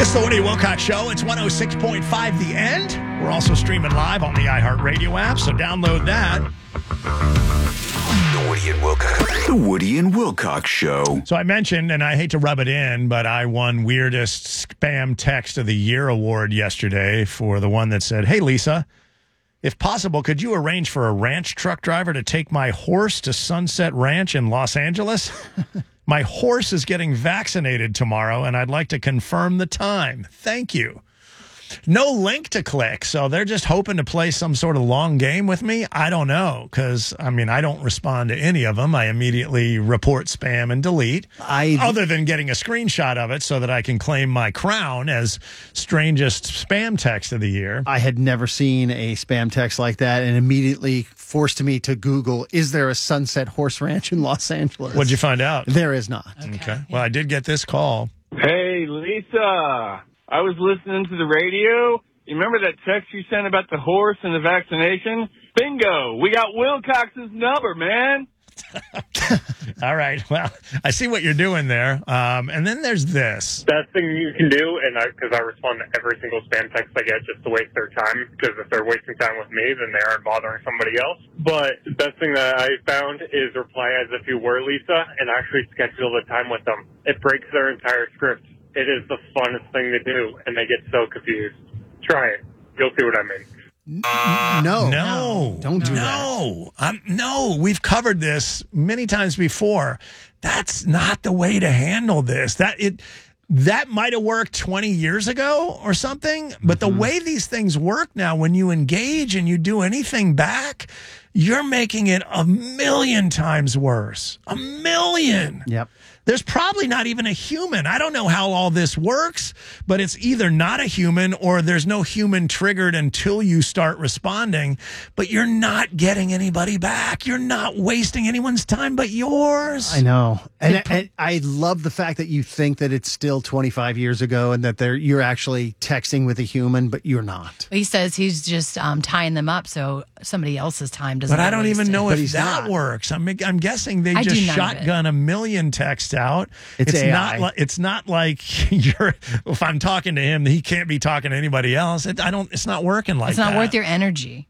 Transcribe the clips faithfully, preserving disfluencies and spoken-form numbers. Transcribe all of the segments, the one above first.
It's the Woody Wilcox Show. It's one oh six point five The End. We're also streaming live on the iHeartRadio app, so download that. The Woody and Wilcox. The Woody and Wilcox Show. So I mentioned, and I hate to rub it in, but I won Weirdest Spam Text of the Year award yesterday for the one that said, "Hey, Lisa, if possible, could you arrange for a ranch truck driver to take my horse to Sunset Ranch in Los Angeles? My horse is getting vaccinated tomorrow, and I'd like to confirm the time. Thank you." No link to click, so they're just hoping to play some sort of long game with me. I don't know, because, I mean, I don't respond to any of them. I immediately report spam and delete, I, other than getting a screenshot of it so that I can claim my crown as strangest spam text of the year. I had never seen a spam text like that and immediately forced me to Google, is there a Sunset Horse Ranch in Los Angeles? What'd you find out? There is not. Okay. okay. Well, I did get this call. Hey, Lisa. I was listening to the radio. You remember that text you sent about the horse and the vaccination? Bingo. We got Wilcox's number, man. All right. Well, I see what you're doing there. Um, and then there's this. Best thing you can do, and because I, I respond to every single spam text I get just to waste their time, because if they're wasting time with me, then they aren't bothering somebody else. But the best thing that I found is reply as if you were Lisa and actually schedule the time with them. It breaks their entire script. It is the funnest thing to do, and they get so confused. Try it. You'll see what I mean. No. No. Don't do no. that. Um, no. We've covered this many times before. That's not the way to handle this. That it that might have worked twenty years ago or something, but mm-hmm. the way these things work now, when you engage and you do anything back, you're making it a million times worse. A million. Yep. There's probably not even a human. I don't know how all this works, but it's either not a human or there's no human triggered until you start responding, but you're not getting anybody back. You're not wasting anyone's time but yours. I know. And, and I love the fact that you think that it's still twenty-five years ago and that they're you're actually texting with a human, but you're not. He says he's just um, tying them up so somebody else's time doesn't. But I don't even know But if he's that not. works. I'm I'm guessing they I just do none of shotgun a million texts out. It's A I. not like it's not like you're. If I'm talking to him, he can't be talking to anybody else. It, I don't. It's not working like It's not that. worth your energy.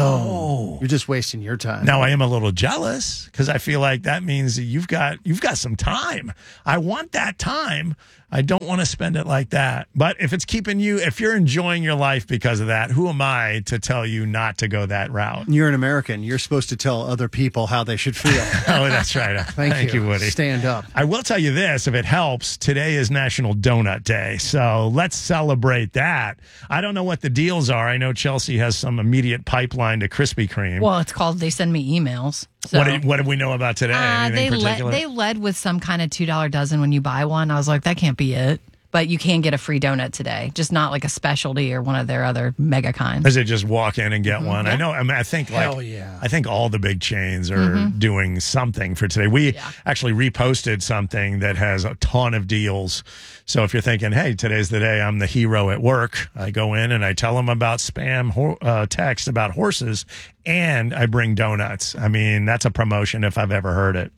No. You're just wasting your time. Now I am a little jealous because I feel like that means that you've got you've got some time. I want that time. I don't want to spend it like that. But if it's keeping you, if you're enjoying your life because of that, who am I to tell you not to go that route? You're an American. You're supposed to tell other people how they should feel. Oh, that's right. Thank, Thank you. you, Woody. Stand up. I will tell you this, if it helps, today is National Donut Day. So let's celebrate that. I don't know what the deals are. I know Chelsea has some immediate pipeline to Krispy Kreme. Well, it's called They Send Me Emails. So. What, do, what do we know about today? Uh, they, particular? led, they led with some kind of two dollar dozen when you buy one. I was like, that can't be it. But you can get a free donut today, just not like a specialty or one of their other mega kinds. Is it just walk in and get mm-hmm. one? Yeah. I know. I mean, I think like Hell yeah. I think all the big chains are mm-hmm. doing something for today. We yeah. actually actually reposted something that has a ton of deals. So if you're thinking, hey, today's the day I'm the hero at work, I go in and I tell them about spam ho- uh, text about horses, and I bring donuts. I mean, that's a promotion if I've ever heard it.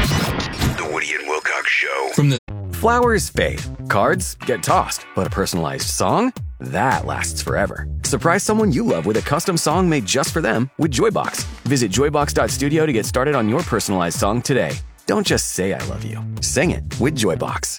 The Woody and Wilcox Show. From the Flowers fade, cards get tossed, but a personalized song? That lasts forever. Surprise someone you love with a custom song made just for them with Joybox. Visit joybox dot studio to get started on your personalized song today. Don't just say I love you. Sing it with Joybox.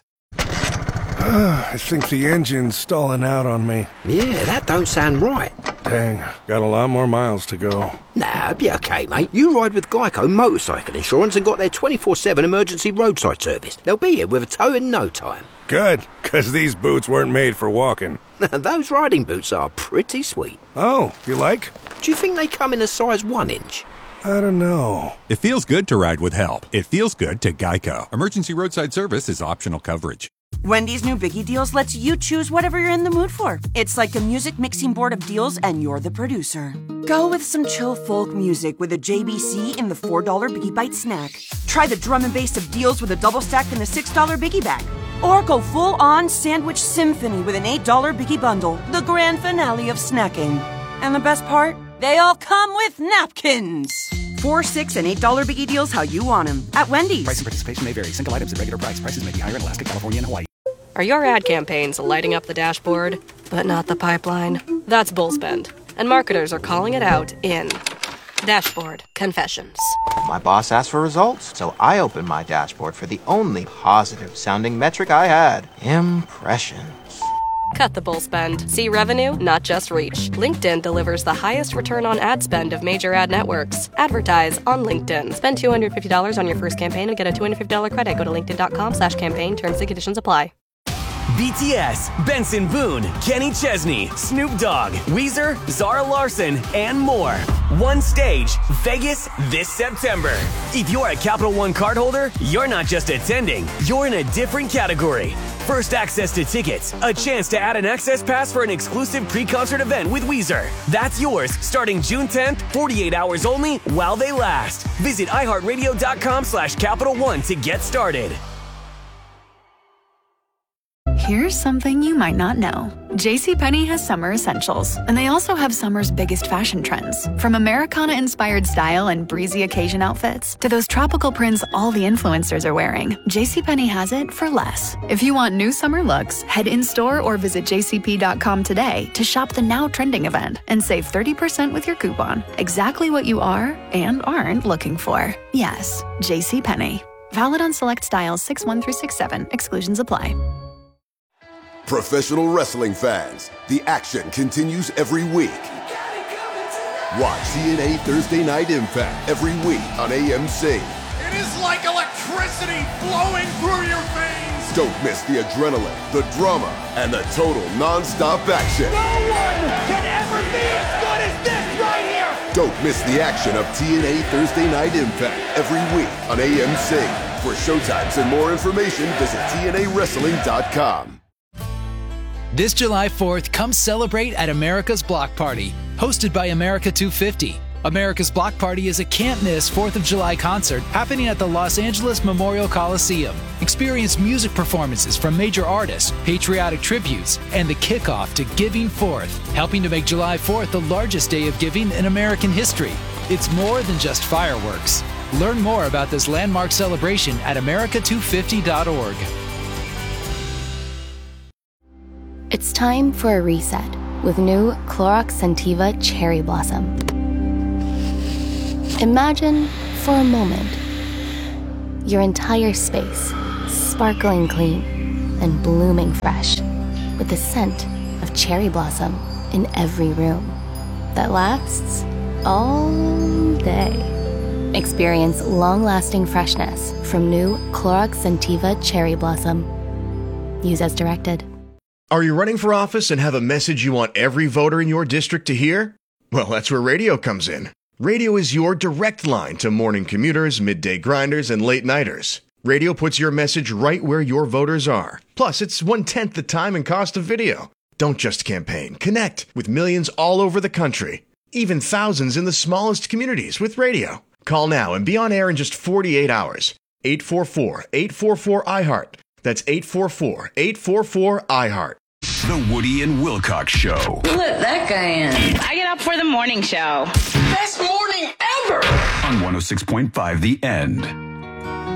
I think the engine's stalling out on me. Yeah, that don't sound right. Dang, got a lot more miles to go. Nah, be okay, mate. You ride with Geico Motorcycle Insurance and got their twenty-four seven emergency roadside service. They'll be here with a tow in no time. Good, because these boots weren't made for walking. Those riding boots are pretty sweet. Oh, you like? Do you think they come in a size one inch? I don't know. It feels good to ride with help. It feels good to Geico. Emergency roadside service is optional coverage. Wendy's new Biggie Deals lets you choose whatever you're in the mood for. It's like a music mixing board of deals, and you're the producer. Go with some chill folk music with a J B C in the four dollar Biggie Bite snack. Try the drum and bass of deals with a double stack in the six dollar Biggie Bag. Or go full-on sandwich symphony with an eight dollar Biggie Bundle, the grand finale of snacking. And the best part? They all come with napkins. Four, six, and eight dollar Biggie Deals how you want them. At Wendy's. Price and participation may vary. Single items at regular price. Prices may be higher in Alaska, California, and Hawaii. Are your ad campaigns lighting up the dashboard, but not the pipeline? That's Bullspend. And marketers are calling it out in Dashboard Confessions. My boss asked for results, so I opened my dashboard for the only positive-sounding metric I had. Impressions. Cut the bull spend. See revenue, not just reach. LinkedIn delivers the highest return on ad spend of major ad networks. Advertise on LinkedIn. Spend two hundred fifty dollars on your first campaign and get a two hundred fifty dollars credit. Go to linkedin.com slash campaign. Terms and conditions apply. B T S, Benson Boone, Kenny Chesney, Snoop Dogg, Weezer, Zara Larson, and more. One stage, Vegas this September. If you're a Capital One cardholder, you're not just attending, you're in a different category. First access to tickets, a chance to add an access pass for an exclusive pre-concert event with Weezer. That's yours starting June tenth, forty-eight hours only while they last. Visit iHeartRadio.com slash Capital One to get started. Here's something you might not know. JCPenney has summer essentials, and they also have summer's biggest fashion trends. From Americana-inspired style and breezy occasion outfits to those tropical prints all the influencers are wearing, JCPenney has it for less. If you want new summer looks, head in-store or visit j c p dot com today to shop the now trending event and save thirty percent with your coupon. Exactly what you are and aren't looking for. Yes, JCPenney. Valid on select styles six one through six seven. Exclusions apply. Professional wrestling fans, the action continues every week. Watch T N A Thursday Night Impact every week on A M C. It is like electricity flowing through your veins. Don't miss the adrenaline, the drama, and the total non-stop action. No one can ever be as good as this right here. Don't miss the action of T N A Thursday Night Impact every week on A M C. For showtimes and more information, visit T N A wrestling dot com. This July fourth, come celebrate at America's Block Party, hosted by America two fifty. America's Block Party is a can't-miss fourth of July concert happening at the Los Angeles Memorial Coliseum. Experience music performances from major artists, patriotic tributes, and the kickoff to Giving Fourth, helping to make July fourth the largest day of giving in American history. It's more than just fireworks. Learn more about this landmark celebration at america two fifty dot org. It's time for a reset with new Clorox Scentiva Cherry Blossom. Imagine, for a moment, your entire space sparkling clean and blooming fresh with the scent of cherry blossom in every room that lasts all day. Experience long-lasting freshness from new Clorox Scentiva Cherry Blossom. Use as directed. Are you running for office and have a message you want every voter in your district to hear? Well, that's where radio comes in. Radio is your direct line to morning commuters, midday grinders, and late nighters. Radio puts your message right where your voters are. Plus, it's one-tenth the time and cost of video. Don't just campaign. Connect with millions all over the country. Even thousands in the smallest communities with radio. Call now and be on air in just forty-eight hours. eight four four, eight four four, I heart. That's eight four four, eight four four, I heart. The Woody and Wilcox Show. Let that guy in. I get up for the morning show. Best morning ever! On one oh six point five The End.